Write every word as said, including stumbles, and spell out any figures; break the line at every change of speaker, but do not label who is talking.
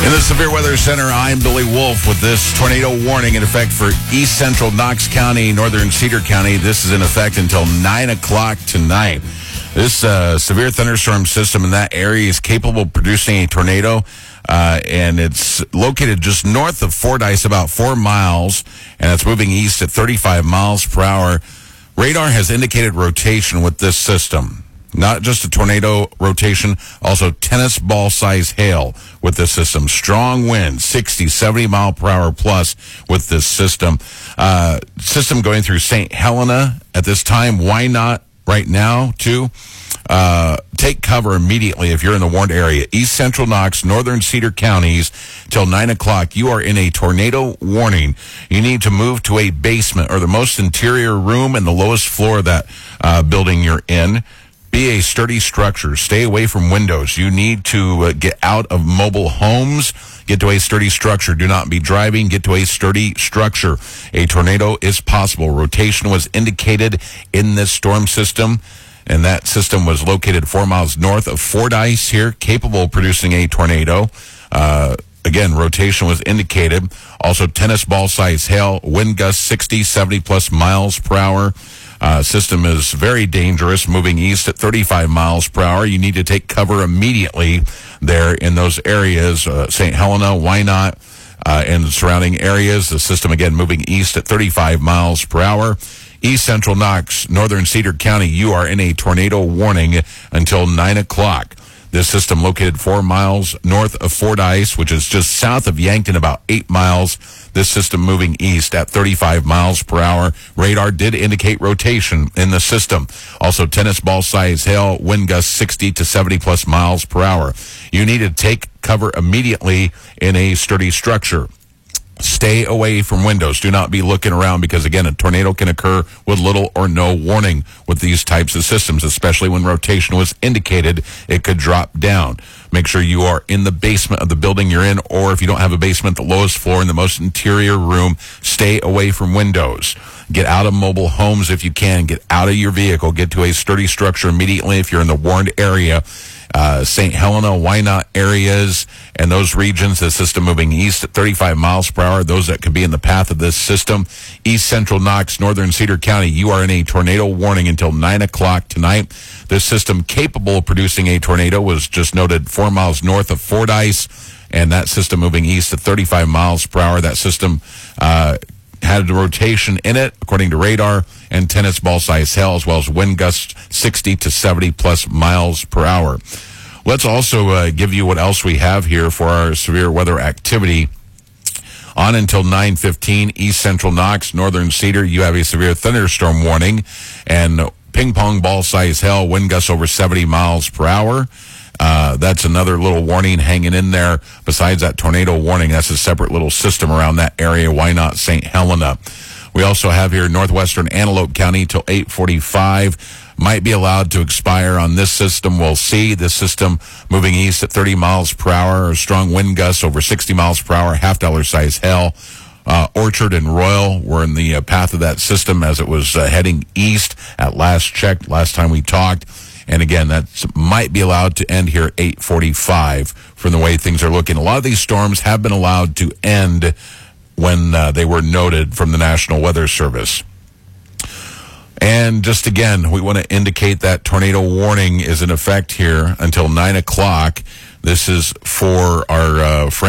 In the Severe Weather Center, I'm Billy Wolf with this tornado warning in effect for east central Knox County, northern Cedar County. This is in effect until nine o'clock tonight. This uh, severe thunderstorm system in that area is capable of producing a tornado, uh, and it's located just north of Fordyce, about four miles, and it's moving east at thirty-five miles per hour. Radar has indicated rotation with this system. Not just a tornado rotation, also tennis ball size hail with this system. Strong winds, sixty, seventy mile per hour plus with this system. Uh, system going through Saint Helena at this time. Why not right now, too? Uh, take cover immediately if you're in the warned area. East Central Knox, northern Cedar counties till nine o'clock. You are in a tornado warning. You need to move to a basement or the most interior room and the lowest floor of that uh, building you're in. Be a sturdy structure. Stay away from windows. You need to uh, get out of mobile homes. Get to a sturdy structure. Do not be driving. Get to a sturdy structure. A tornado is possible. Rotation was indicated in this storm system, and that system was located four miles north of Fordyce here, capable of producing a tornado. Uh, again, rotation was indicated. Also, tennis ball size hail, wind gusts sixty, seventy plus miles per hour. Uh, system is very dangerous, moving east at thirty-five miles per hour. You need to take cover immediately there in those areas, uh, Saint Helena, Wynot, uh, and the surrounding areas. The system, again, moving east at thirty-five miles per hour. East Central Knox, northern Cedar County, you are in a tornado warning until nine o'clock. This system located four miles north of Fordyce, which is just south of Yankton, about eight miles. This system moving east at thirty-five miles per hour. Radar did indicate rotation in the system. Also, tennis ball size hail, wind gusts sixty to seventy plus miles per hour. You need to take cover immediately in a sturdy structure. Stay away from windows. Do not be looking around because, again, a tornado can occur with little or no warning with these types of systems, especially when rotation was indicated. It could drop down. Make sure you are in the basement of the building you're in, or if you don't have a basement, the lowest floor in the most interior room. Stay away from windows. Get out of mobile homes if you can. Get out of your vehicle. Get to a sturdy structure immediately if you're in the warned area. Uh, Saint Helena, Wynot areas, and those regions, the system moving east at thirty-five miles per hour, those that could be in the path of this system. East Central Knox, northern Cedar County, you are in a tornado warning until nine o'clock tonight. This system capable of producing a tornado was just noted four miles north of Fordyce, and that system moving east at thirty-five miles per hour. That system uh, had a rotation in it, according to radar, and tennis ball size hail, as well as wind gusts sixty to seventy plus miles per hour. Let's also uh, give you what else we have here for our severe weather activity. On until nine fifteen, East Central Knox, northern Cedar, you have a severe thunderstorm warning, and ping pong ball size hail, wind gusts over seventy miles per hour. Uh, that's another little warning hanging in there. Besides that tornado warning, that's a separate little system around that area. Why not Saint Helena? We also have here northwestern Antelope County till eight forty-five. Might be allowed to expire on this system. We'll see. This system moving east at thirty miles per hour. Strong wind gusts over sixty miles per hour. Half dollar size hail. Uh, Orchard and Royal were in the uh, path of that system as it was uh, heading east at last check, last time we talked. And again, that might be allowed to end here at eight forty-five from the way things are looking. A lot of these storms have been allowed to end when uh, they were noted from the National Weather Service. And just again, we want to indicate that tornado warning is in effect here until nine o'clock. This is for our